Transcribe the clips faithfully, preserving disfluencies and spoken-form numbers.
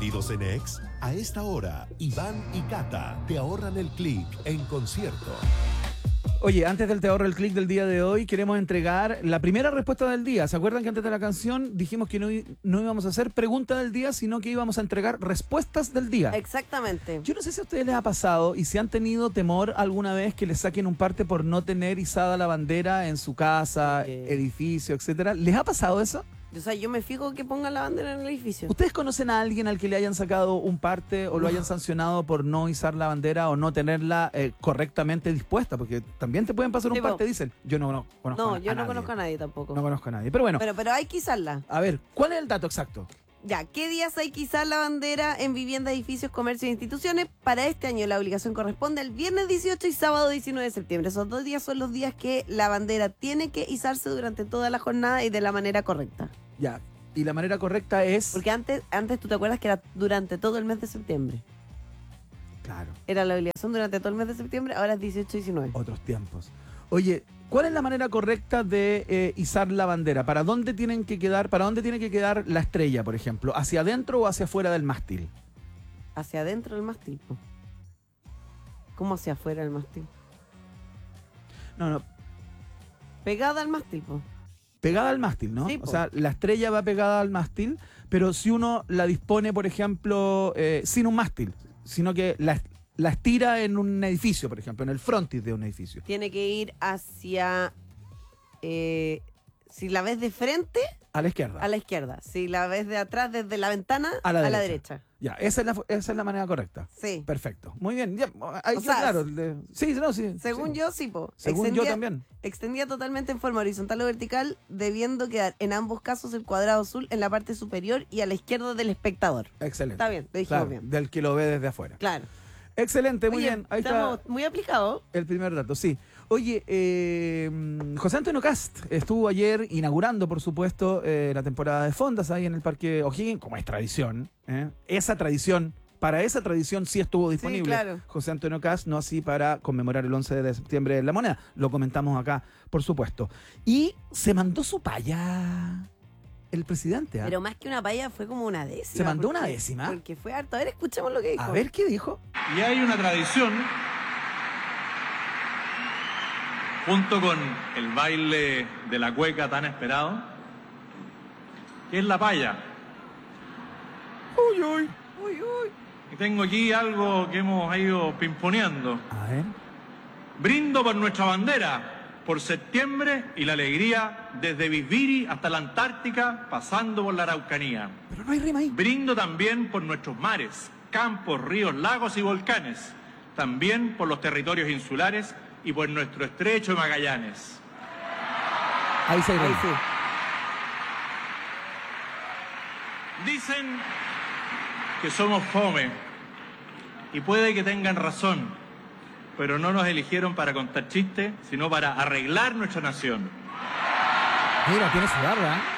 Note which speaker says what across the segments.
Speaker 1: ¿Prendidos en X? A esta hora, Iván y Cata te ahorran el clic en concierto.
Speaker 2: Oye, antes del Te ahorro el clic del día de hoy, queremos entregar la primera respuesta del día. ¿Se acuerdan que antes de la canción dijimos que no, no íbamos a hacer pregunta del día, sino que íbamos a entregar respuestas del día?
Speaker 3: Exactamente.
Speaker 2: Yo no sé si a ustedes les ha pasado y si han tenido temor alguna vez que les saquen un parte por no tener izada la bandera en su casa,
Speaker 3: Eh.
Speaker 2: edificio, etcétera. ¿Les ha pasado eso?
Speaker 3: O sea, yo me fijo que pongan la bandera en el edificio.
Speaker 2: ¿Ustedes conocen a alguien al que le hayan sacado un parte o lo hayan sancionado por no izar la bandera o no tenerla eh, correctamente dispuesta? Porque también te pueden pasar un
Speaker 3: Sí, po.
Speaker 2: parte, dicen. Yo no, no conozco
Speaker 3: No,
Speaker 2: a,
Speaker 3: yo
Speaker 2: a
Speaker 3: no
Speaker 2: nadie.
Speaker 3: conozco a nadie tampoco.
Speaker 2: No conozco a nadie. Pero bueno,
Speaker 3: Pero, pero hay que izarla.
Speaker 2: a ver, ¿cuál es el dato exacto?
Speaker 3: Ya, ¿qué días hay que izar la bandera en viviendas, edificios, comercios e instituciones? Para este año la obligación corresponde al viernes dieciocho y sábado diecinueve de septiembre. Esos dos días son los días que la bandera tiene que izarse durante toda la jornada y de la manera correcta.
Speaker 2: Ya. Y la manera correcta es...
Speaker 3: Porque antes, antes tú te acuerdas que era durante todo el mes de septiembre.
Speaker 2: Claro,
Speaker 3: Era la obligación durante todo el mes de septiembre, ahora es dieciocho y diecinueve.
Speaker 2: otros tiempos. Oye, ¿cuál es la manera correcta de eh, izar la bandera? ¿Para dónde tienen que quedar, para dónde tiene que quedar la estrella, por ejemplo? ¿Hacia adentro o hacia afuera del mástil?
Speaker 3: Hacia adentro del mástil, po. ¿Cómo hacia afuera del mástil?
Speaker 2: No, no,
Speaker 3: Pegada al mástil, po.
Speaker 2: pegada al mástil, ¿no?
Speaker 3: Sí,
Speaker 2: O
Speaker 3: po.
Speaker 2: sea, la estrella va pegada al mástil, pero si uno la dispone, por ejemplo, eh, sin un mástil, sino que la, la estira en un edificio, por ejemplo, en el frontis de un edificio.
Speaker 3: Tiene que ir hacia... eh, si la ves de frente,
Speaker 2: A la izquierda.
Speaker 3: a la izquierda. Si la ves de atrás, desde la ventana,
Speaker 2: A la derecha.
Speaker 3: derecha.
Speaker 2: Ya, esa es la, esa es la manera correcta.
Speaker 3: Sí.
Speaker 2: Perfecto. Muy bien. Ya, ahí
Speaker 3: O
Speaker 2: quedó
Speaker 3: sea,
Speaker 2: claro. de- sí, no, sí.
Speaker 3: Según
Speaker 2: sí.
Speaker 3: yo, sí, po.
Speaker 2: Según yo también.
Speaker 3: Extendía totalmente en forma horizontal o vertical, debiendo quedar en ambos casos el cuadrado azul en la parte superior y a la izquierda del espectador.
Speaker 2: Excelente.
Speaker 3: Está bien, lo dijimos
Speaker 2: Claro,
Speaker 3: bien.
Speaker 2: del que lo ve desde afuera.
Speaker 3: Claro.
Speaker 2: Excelente, muy
Speaker 3: Oye,
Speaker 2: bien. Ahí
Speaker 3: estamos
Speaker 2: está
Speaker 3: muy aplicados.
Speaker 2: el primer dato, sí. Oye, eh, José Antonio Cast estuvo ayer inaugurando, por supuesto, eh, la temporada de fondas ahí en el Parque O'Higgins, como es tradición. ¿eh? Esa tradición, para esa tradición sí estuvo disponible.
Speaker 3: claro.
Speaker 2: José Antonio Cast, no así para conmemorar el once de septiembre en La Moneda. Lo comentamos acá, por supuesto. Y se mandó su paya el presidente. ¿ah?
Speaker 3: Pero más que una paya fue como una décima.
Speaker 2: ¿Se mandó
Speaker 3: porque-
Speaker 2: una décima?
Speaker 3: Porque fue harto. A ver, escuchemos lo que dijo.
Speaker 2: A ver qué dijo.
Speaker 4: Y hay una tradición, junto con el baile de la cueca tan esperado, que es la paya.
Speaker 2: Uy, uy.
Speaker 3: Uy, uy.
Speaker 4: Y tengo aquí algo que hemos ido pimponeando.
Speaker 2: A ver.
Speaker 4: Brindo por nuestra bandera, por septiembre y la alegría desde Bisbiri hasta la Antártica, pasando por la Araucanía.
Speaker 2: Pero no hay rima ahí.
Speaker 4: Brindo también por nuestros mares, campos, ríos, lagos y volcanes. También por los territorios insulares y por nuestro estrecho de Magallanes.
Speaker 2: Ahí se hay
Speaker 3: Ahí
Speaker 2: rima.
Speaker 3: sí.
Speaker 4: Dicen que somos fome y puede que tengan razón, pero no nos eligieron para contar chistes, sino para arreglar nuestra nación.
Speaker 2: Mira, tiene su barba. ¿eh?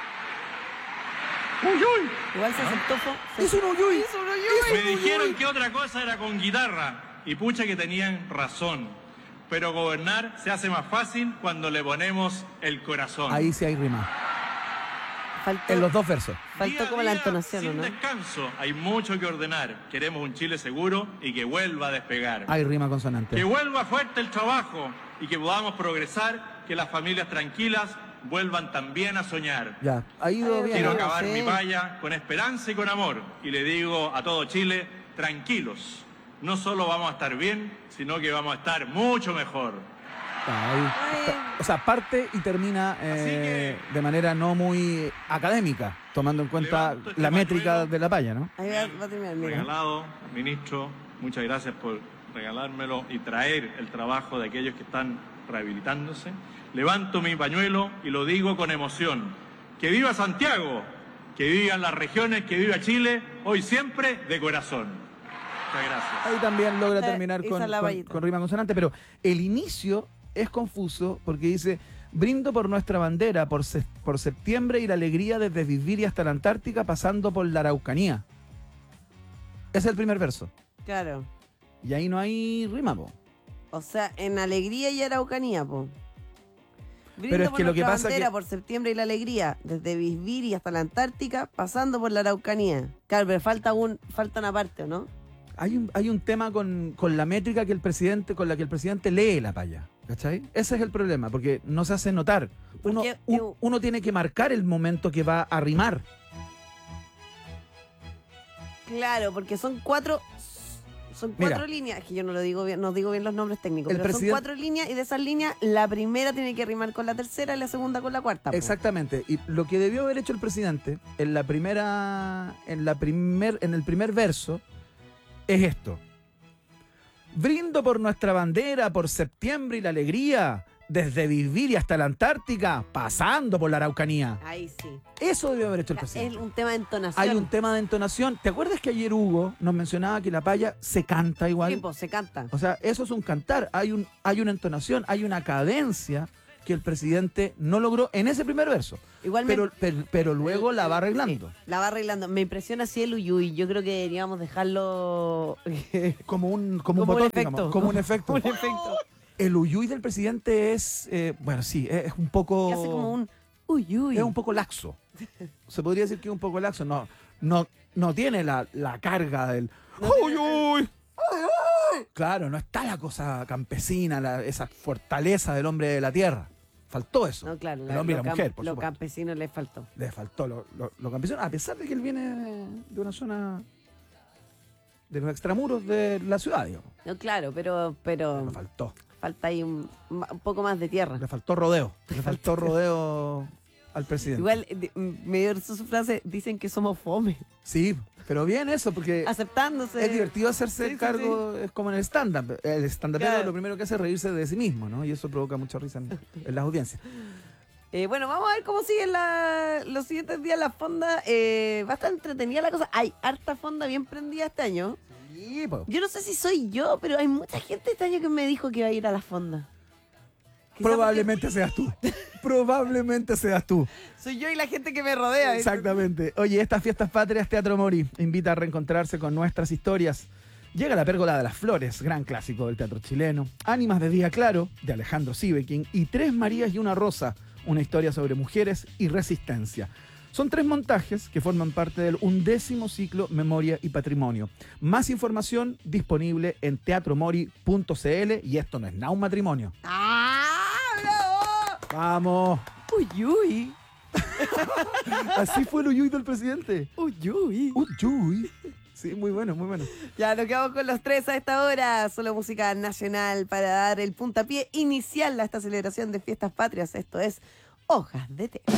Speaker 4: ¡Uy, uy!
Speaker 3: Igual se aceptó. fo- se-
Speaker 2: Es un uyuy.
Speaker 3: Es un uyuy.
Speaker 4: Me dijeron que otra cosa era con guitarra y pucha que tenían razón. Pero gobernar se hace más fácil cuando le ponemos el corazón.
Speaker 2: Ahí sí hay rima.
Speaker 3: Faltó,
Speaker 2: En los dos versos.
Speaker 3: faltó
Speaker 4: Día a
Speaker 3: como la
Speaker 4: día,
Speaker 3: entonación,
Speaker 4: sin
Speaker 3: ¿o no?
Speaker 4: descanso, hay mucho que ordenar. Queremos un Chile seguro y que vuelva a despegar.
Speaker 2: Hay rima consonante.
Speaker 4: Que vuelva fuerte el trabajo y que podamos progresar, que las familias tranquilas vuelvan también a soñar.
Speaker 2: Ya, ha ido
Speaker 3: Ay,
Speaker 2: bien.
Speaker 4: Quiero
Speaker 2: ¿eh?
Speaker 3: Amigo,
Speaker 4: acabar
Speaker 3: sí.
Speaker 4: mi paya con esperanza y con amor. Y le digo a todo Chile, tranquilos. No solo vamos a estar bien, sino que vamos a estar mucho mejor.
Speaker 2: Está ahí.
Speaker 3: Ay.
Speaker 2: Está- o sea, parte y termina eh, de manera no muy académica, tomando en cuenta
Speaker 4: Levanto este
Speaker 2: la métrica
Speaker 4: pañuelo.
Speaker 2: de la palla, ¿no?
Speaker 3: Ahí va, va a terminar, mira.
Speaker 4: Regalado, ministro, muchas gracias por regalármelo y traer el trabajo de aquellos que están rehabilitándose. Levanto mi pañuelo y lo digo con emoción. ¡Que viva Santiago! ¡Que vivan las regiones! ¡Que viva Chile! Hoy siempre de corazón. Muchas gracias.
Speaker 2: Ahí también logra
Speaker 3: Eh,
Speaker 2: terminar
Speaker 3: esa
Speaker 2: con,
Speaker 3: es la
Speaker 2: con-
Speaker 3: vallita.
Speaker 2: con rima consonante, pero el inicio es confuso porque dice: brindo por nuestra bandera, por, se- por septiembre y la alegría desde Bisbiri hasta la Antártica, pasando por la Araucanía. Ese es el primer verso.
Speaker 3: Claro.
Speaker 2: Y ahí no hay rima, po.
Speaker 3: O sea, en alegría y araucanía, po. Brindo
Speaker 2: Pero es
Speaker 3: por
Speaker 2: que lo que
Speaker 3: nuestra
Speaker 2: pasa
Speaker 3: bandera,
Speaker 2: que-
Speaker 3: por septiembre y la alegría, desde Bisbiri hasta la Antártica, pasando por la Araucanía. Claro, pero falta un, falta una parte, ¿o no?
Speaker 2: Hay un, hay un tema con, con la métrica que el presidente, con la que el presidente lee la paya. ¿Cachai? Ese es el problema, porque no se hace notar. Uno,
Speaker 3: Porque,
Speaker 2: un-
Speaker 3: eu-
Speaker 2: uno tiene que marcar el momento que va a rimar.
Speaker 3: Claro, porque son cuatro... Son
Speaker 2: Mira.
Speaker 3: cuatro líneas, que yo no lo digo bien, no digo bien los nombres técnicos,
Speaker 2: El
Speaker 3: pero son
Speaker 2: presidente-
Speaker 3: cuatro líneas y de esas líneas la primera tiene que rimar con la tercera y la segunda con la cuarta. po.
Speaker 2: Exactamente. Y lo que debió haber hecho el presidente en la primera, en la primer, en el primer verso es esto. Brindo por nuestra bandera, por septiembre y la alegría, desde Bisbiri hasta la Antártica, pasando por la Araucanía.
Speaker 3: Ahí sí.
Speaker 2: Eso debió haber hecho el
Speaker 3: La-
Speaker 2: presidente.
Speaker 3: es un tema de entonación.
Speaker 2: Hay un tema de entonación. ¿Te acuerdas que ayer Hugo nos mencionaba que la paya se canta igual?
Speaker 3: Sí, po, se canta.
Speaker 2: O sea, eso es un cantar. Hay, un, hay una entonación, hay una cadencia que el presidente no logró en ese primer verso.
Speaker 3: Igual me-
Speaker 2: Pero, pero, pero luego la va arreglando.
Speaker 3: Sí, la va arreglando. Me impresiona así el uyuy. Yo creo que deberíamos dejarlo
Speaker 2: Como un, como un
Speaker 3: Como un
Speaker 2: botón,
Speaker 3: efecto.
Speaker 2: digamos, como un efecto.
Speaker 3: un efecto.
Speaker 2: El uyuy del presidente es, eh, bueno, sí, es un poco...
Speaker 3: Que hace como un uyuy.
Speaker 2: Es un poco laxo. Se podría decir que es un poco laxo. No, no, no tiene la, la carga del... ¡Uy, uy! Claro, no está la cosa campesina, la- esa fortaleza del hombre de la tierra. Faltó eso.
Speaker 3: No, claro.
Speaker 2: El hombre y la
Speaker 3: lo cam-
Speaker 2: mujer, por
Speaker 3: Lo
Speaker 2: supuesto.
Speaker 3: campesino le faltó.
Speaker 2: Le faltó lo, lo, lo campesino, a pesar de que él viene de una zona de los extramuros de la ciudad, digamos.
Speaker 3: No, claro, pero, pero
Speaker 2: Le faltó.
Speaker 3: falta ahí un, un poco más de tierra.
Speaker 2: Le faltó rodeo. Le faltó rodeo al presidente.
Speaker 3: Igual eh, de- me dio risa su frase, dicen que somos fome.
Speaker 2: Sí, pero bien eso, porque
Speaker 3: Aceptándose.
Speaker 2: es divertido hacerse
Speaker 3: Sí, sí,
Speaker 2: cargo, es como en el stand-up. El stand-up
Speaker 3: Claro.
Speaker 2: lo primero que hace es reírse de sí mismo, ¿no? Y eso provoca mucha risa en, en las audiencias.
Speaker 3: Eh, bueno, vamos a ver cómo siguen la- los siguientes días la fonda. Eh, va a estar entretenida la cosa. Hay harta fonda bien prendida este año.
Speaker 2: Sí, po.
Speaker 3: Yo no sé si soy yo, pero hay mucha gente este año que me dijo que va a ir a la fonda. Quizá
Speaker 2: Probablemente seas tú. Probablemente seas tú.
Speaker 3: porque soy yo y la gente que me rodea. ¿viste?
Speaker 2: Exactamente. Oye, estas fiestas patrias, Teatro Mori invita a reencontrarse con nuestras historias. Llega La Pérgola de las Flores, gran clásico del teatro chileno. Ánimas de Día Claro, de Alejandro Sivekin. Y Tres Marías y una Rosa, una historia sobre mujeres y resistencia. Son tres montajes que forman parte del undécimo ciclo Memoria y Patrimonio. Más información disponible en teatromori punto cl y esto no es nada un matrimonio.
Speaker 3: ¡Ah! ¡Bravo!
Speaker 2: ¡Vamos!
Speaker 3: ¡Uy, uy!
Speaker 2: Así fue el uyuy del presidente.
Speaker 3: ¡Uy, uy!
Speaker 2: Uyuy. Sí, muy bueno, muy bueno.
Speaker 3: Ya nos quedamos con los tres a esta hora. Solo música nacional para dar el puntapié inicial a esta celebración de fiestas patrias. Esto es Hojas de Té.